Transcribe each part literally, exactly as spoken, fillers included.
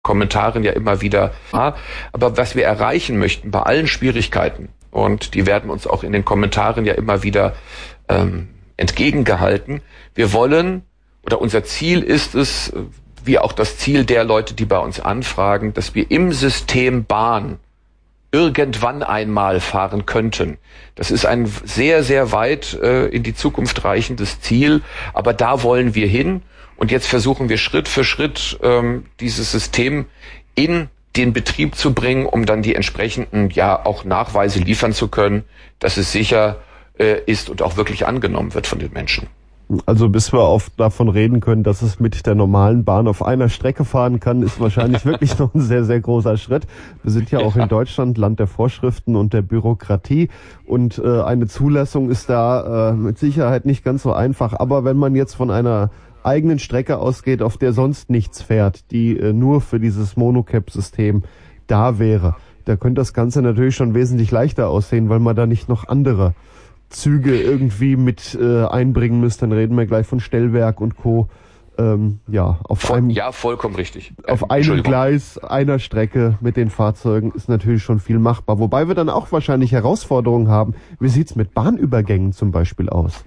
Kommentaren ja immer wieder. Aber was wir erreichen möchten bei allen Schwierigkeiten, und die werden uns auch in den Kommentaren ja immer wieder ähm, entgegengehalten, wir wollen, oder unser Ziel ist es, wie auch das Ziel der Leute, die bei uns anfragen, dass wir im System Bahn irgendwann einmal fahren könnten. Das ist ein sehr, sehr weit äh, in die Zukunft reichendes Ziel, aber da wollen wir hin. Und jetzt versuchen wir Schritt für Schritt ähm, dieses System in den Betrieb zu bringen, um dann die entsprechenden ja auch Nachweise liefern zu können, dass es sicher äh, ist und auch wirklich angenommen wird von den Menschen. Also bis wir oft davon reden können, dass es mit der normalen Bahn auf einer Strecke fahren kann, ist wahrscheinlich wirklich noch ein sehr, sehr großer Schritt. Wir sind ja auch in Deutschland Land der Vorschriften und der Bürokratie und äh, eine Zulassung ist da äh, mit Sicherheit nicht ganz so einfach. Aber wenn man jetzt von einer eigenen Strecke ausgeht, auf der sonst nichts fährt, die äh, nur für dieses Monocap-System da wäre, da könnte das Ganze natürlich schon wesentlich leichter aussehen, weil man da nicht noch andere Züge irgendwie mit äh, einbringen müsste. Dann reden wir gleich von Stellwerk und Co. Ähm, ja, auf Voll, einem ja, vollkommen richtig. Auf einem Gleis, einer Strecke mit den Fahrzeugen ist natürlich schon viel machbar. Wobei wir dann auch wahrscheinlich Herausforderungen haben. Wie sieht's mit Bahnübergängen zum Beispiel aus?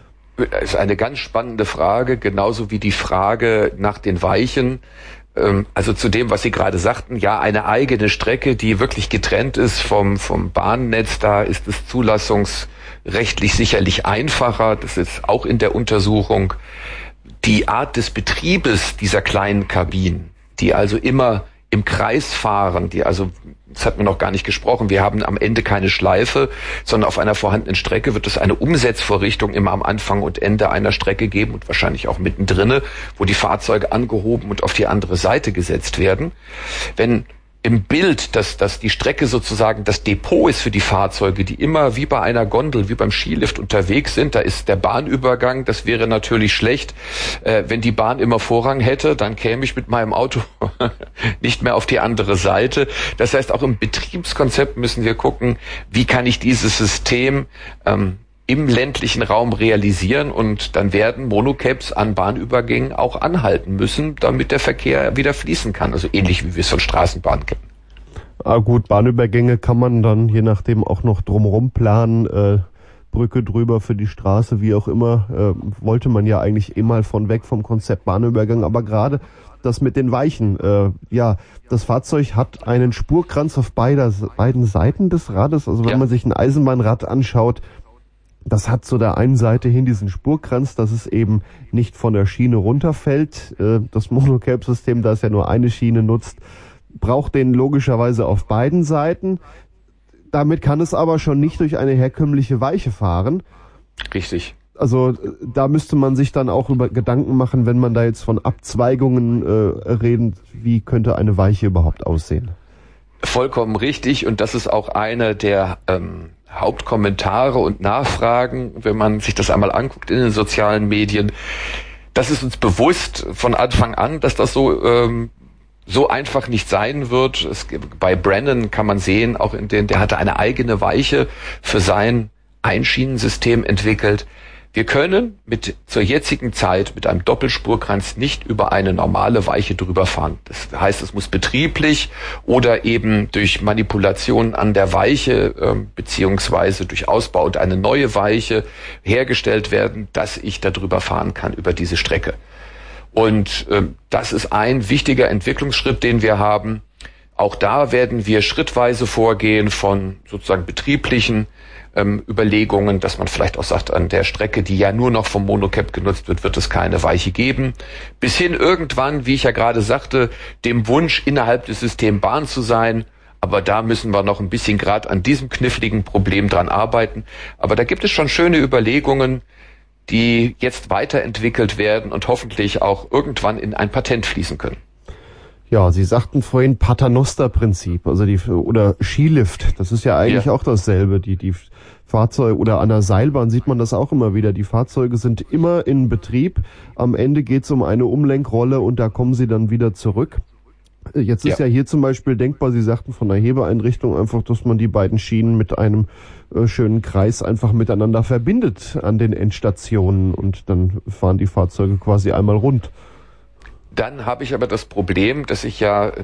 Das ist eine ganz spannende Frage, genauso wie die Frage nach den Weichen. Also zu dem, was Sie gerade sagten, ja, eine eigene Strecke, die wirklich getrennt ist vom, vom Bahnnetz, da ist es zulassungsrechtlich sicherlich einfacher. Das ist auch in der Untersuchung. Die Art des Betriebes dieser kleinen Kabinen, die also immer im Kreis fahren, die also, das hat man noch gar nicht gesprochen, wir haben am Ende keine Schleife, sondern auf einer vorhandenen Strecke wird es eine Umsetzvorrichtung immer am Anfang und Ende einer Strecke geben und wahrscheinlich auch mittendrin, wo die Fahrzeuge angehoben und auf die andere Seite gesetzt werden. Wenn im Bild, dass, dass die Strecke sozusagen das Depot ist für die Fahrzeuge, die immer wie bei einer Gondel, wie beim Skilift unterwegs sind, da ist der Bahnübergang, das wäre natürlich schlecht. Äh, wenn die Bahn immer Vorrang hätte, dann käme ich mit meinem Auto nicht mehr auf die andere Seite. Das heißt, auch im Betriebskonzept müssen wir gucken, wie kann ich dieses System ähm, im ländlichen Raum realisieren, und dann werden Monocaps an Bahnübergängen auch anhalten müssen, damit der Verkehr wieder fließen kann. Also ähnlich wie wir es von Straßenbahnen kennen. Ah gut, Bahnübergänge kann man dann je nachdem auch noch drumherum planen, äh, Brücke drüber für die Straße, wie auch immer, äh, wollte man ja eigentlich eh mal von weg vom Konzept Bahnübergang, aber gerade das mit den Weichen, äh, ja, das Fahrzeug hat einen Spurkranz auf beider, beiden Seiten des Rades, also wenn ja. man sich ein Eisenbahnrad anschaut, das hat zu der einen Seite hin diesen Spurkranz, dass es eben nicht von der Schiene runterfällt. Das Monocap-System, da es ja nur eine Schiene nutzt, braucht den logischerweise auf beiden Seiten. Damit kann es aber schon nicht durch eine herkömmliche Weiche fahren. Richtig. Also da müsste man sich dann auch über Gedanken machen, wenn man da jetzt von Abzweigungen äh, reden, wie könnte eine Weiche überhaupt aussehen? Vollkommen richtig, und das ist auch eine der ähm, Hauptkommentare und Nachfragen, wenn man sich das einmal anguckt in den sozialen Medien. Das ist uns bewusst von Anfang an, dass das so ähm, so einfach nicht sein wird. Es, bei Brennan kann man sehen, auch in den, der hatte eine eigene Weiche für sein Einschienensystem entwickelt. Wir können mit zur jetzigen Zeit mit einem Doppelspurkranz nicht über eine normale Weiche drüber fahren. Das heißt, es muss betrieblich oder eben durch Manipulation an der Weiche äh, beziehungsweise durch Ausbau und eine neue Weiche hergestellt werden, dass ich da drüber fahren kann über diese Strecke. Und äh, das ist ein wichtiger Entwicklungsschritt, den wir haben. Auch da werden wir schrittweise vorgehen von sozusagen betrieblichen ähm, Überlegungen, dass man vielleicht auch sagt, an der Strecke, die ja nur noch vom Monocap genutzt wird, wird es keine Weiche geben. Bis hin irgendwann, wie ich ja gerade sagte, dem Wunsch, innerhalb des Systems Bahn zu sein. Aber da müssen wir noch ein bisschen gerade an diesem kniffligen Problem dran arbeiten. Aber da gibt es schon schöne Überlegungen, die jetzt weiterentwickelt werden und hoffentlich auch irgendwann in ein Patent fließen können. Ja, Sie sagten vorhin Paternoster-Prinzip, also die oder Skilift, das ist ja eigentlich ja. auch dasselbe. Die die Fahrzeuge oder an der Seilbahn sieht man das auch immer wieder. Die Fahrzeuge sind immer in Betrieb. Am Ende geht es um eine Umlenkrolle und da kommen sie dann wieder zurück. Jetzt ist ja. ja hier zum Beispiel denkbar, Sie sagten von der Hebeeinrichtung einfach, dass man die beiden Schienen mit einem äh, schönen Kreis einfach miteinander verbindet an den Endstationen und dann fahren die Fahrzeuge quasi einmal rund. Dann habe ich aber das Problem, dass ich ja